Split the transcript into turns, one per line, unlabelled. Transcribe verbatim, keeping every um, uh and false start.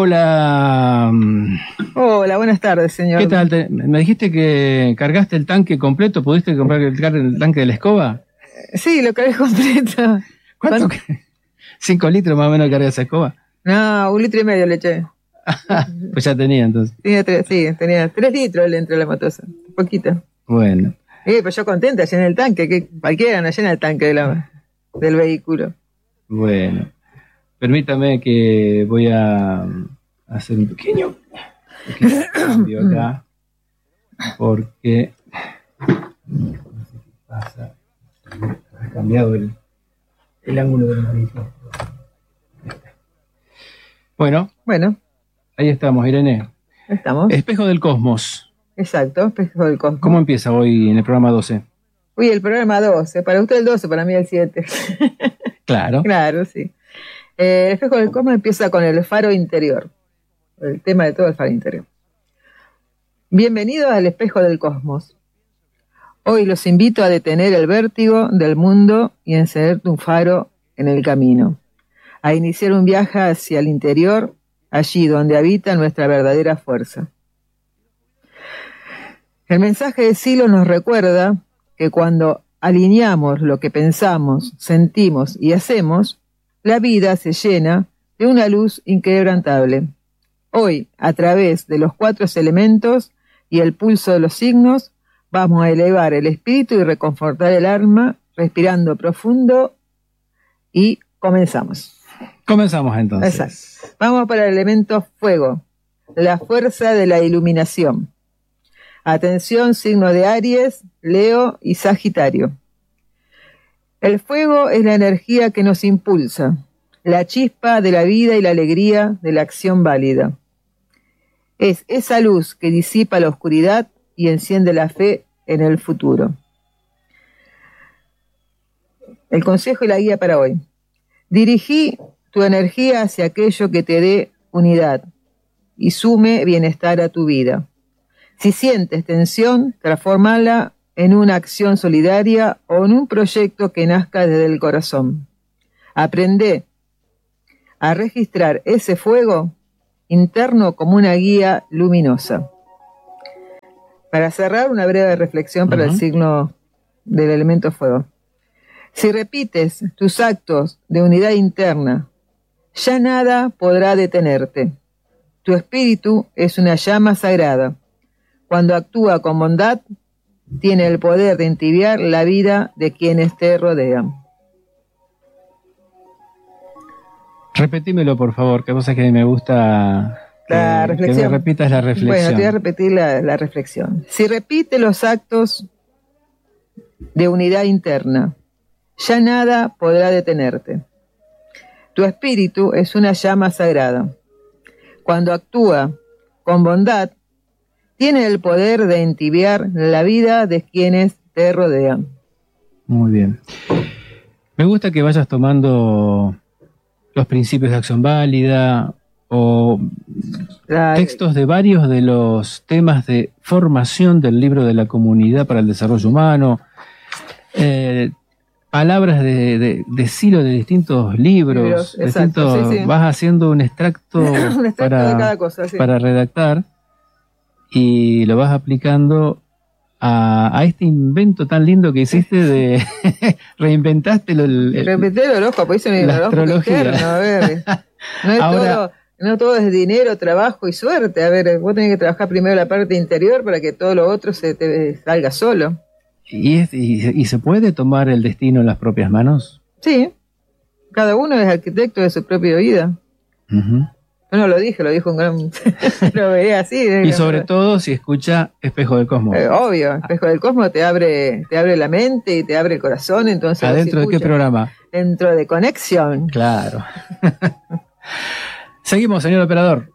Hola.
Hola, buenas tardes, señor.
¿Qué tal? Te, me dijiste que cargaste el tanque completo. ¿Pudiste comprar el, el tanque de la escoba?
Sí, lo cargué completo.
¿Cuánto? ¿Cuánto? ¿Cinco litros más o menos carga esa escoba?
No, un litro y medio le eché.
Pues ya tenía entonces.
Tenía tres, sí, tenía tres litros dentro de la motosa. Un poquito.
Bueno.
Eh, pues yo contenta, llené el tanque, que cualquiera no llena el tanque de la, del vehículo.
Bueno. Permítame que voy a hacer un pequeño, pequeño cambio acá, porque no sé qué pasa, ha cambiado el, el ángulo del monitor. Bueno,
bueno,
ahí estamos, Irene.
Estamos.
Espejo del Cosmos.
Exacto, Espejo del Cosmos.
¿Cómo empieza hoy en el programa doce?
Uy, el programa doce, para usted el doce, para mí el siete.
Claro.
Claro, sí. Eh, el Espejo del Cosmos empieza con el faro interior, el tema de todo el faro interior. Bienvenidos al Espejo del Cosmos. Hoy los invito a detener el vértigo del mundo y encenderte un faro en el camino, a iniciar un viaje hacia el interior, allí donde habita nuestra verdadera fuerza. El mensaje de Silo nos recuerda que cuando alineamos lo que pensamos, sentimos y hacemos, la vida se llena de una luz inquebrantable. Hoy, a través de los cuatro elementos y el pulso de los signos, vamos a elevar el espíritu y reconfortar el alma, respirando profundo, y comenzamos.
Comenzamos entonces.
Exacto. Vamos para el elemento fuego, la fuerza de la iluminación. Atención, signo de Aries, Leo y Sagitario. El fuego es la energía que nos impulsa, la chispa de la vida y la alegría de la acción válida. Es esa luz que disipa la oscuridad y enciende la fe en el futuro. El consejo y la guía para hoy. Dirigí tu energía hacia aquello que te dé unidad y sume bienestar a tu vida. Si sientes tensión, transfórmala en una acción solidaria o en un proyecto que nazca desde el corazón. Aprende a registrar ese fuego interno como una guía luminosa. Para cerrar, una breve reflexión para uh-huh. el signo del elemento fuego. Si repites tus actos de unidad interna, ya nada podrá detenerte. Tu espíritu es una llama sagrada. Cuando actúa con bondad, tiene el poder de entibiar la vida de quienes te rodean.
Repetímelo, por favor, que cosa que me gusta que,
la reflexión.
que me repitas la reflexión.
Bueno, te voy a repetir la, la reflexión. Si repite los actos de unidad interna, ya nada podrá detenerte. Tu espíritu es una llama sagrada. Cuando actúa con bondad, tiene el poder de entibiar la vida de quienes te rodean.
Muy bien. Me gusta que vayas tomando los principios de acción válida o la, textos de varios de los temas de formación del libro de la Comunidad para el Desarrollo Humano, eh, palabras de, de, de Silo de distintos libros,
libros, exacto,
distintos,
sí, sí.
Vas haciendo un extracto, un extracto para,
de cada cosa, sí.
para redactar y lo vas aplicando a, a este invento tan lindo que hiciste de reinventaste lo, el,
Reinventé el horóscopo, pues hice mi
la
horóscopo
astrología.
Interno, a ver. No es
Ahora,
todo, no todo es dinero, trabajo y suerte. A ver, vos tenés que trabajar primero la parte interior para que todo lo otro se te salga solo.
¿Y, es, y, ¿Y se puede tomar el destino en las propias manos?
Sí, cada uno es arquitecto de su propia vida.
Uh-huh.
Yo no lo dije, lo dijo un gran... lo veía así.
Y sobre gran... todo si escucha Espejo del Cosmos.
Eh, obvio, Espejo del Cosmos te abre, te abre la mente y te abre el corazón. Entonces
¿adentro de qué programa?
Dentro de Conexión.
Claro. Seguimos, señor operador.